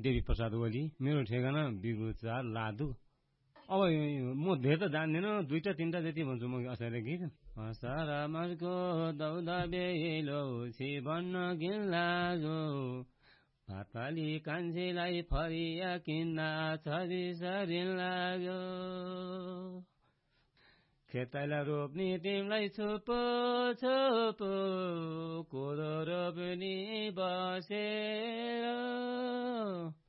देवी प्रसाद ओली, मेरो ठेगाना बिगुचार लादु। अब म धेरै त जान्दिनँ, 2-3 जति भन्छु म असले गीत। असारामको दौदा बेलो भन्न गिल्लागो, भातपाली कान्छीलाई फरिया किन्दा छरी सरिन लाग्यो। खेतैलाई रोप्ने तिमीलाई छोपो छोपो, कोदो रोप्ने बसेर